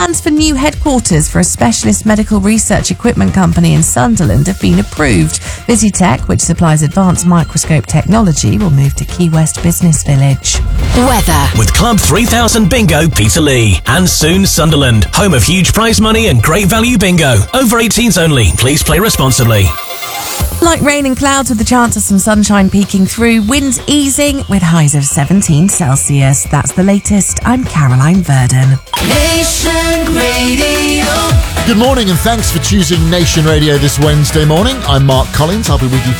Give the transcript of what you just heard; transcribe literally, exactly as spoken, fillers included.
Plans for new headquarters for a specialist medical research equipment company in Sunderland have been approved. Visitech, which supplies advanced microscope technology, will move to Key West Business Village. Weather. With Club three thousand Bingo Peterlee. And soon Sunderland, home of huge prize money and great value bingo. Over eighteens only. Please play responsibly. Light rain and clouds with the chance of some sunshine peeking through. Winds easing with highs of seventeen Celsius. That's the latest. I'm Caroline Verdon. Nation Radio. Good morning and thanks for choosing Nation Radio this Wednesday morning. I'm Mark Collins. I'll be with you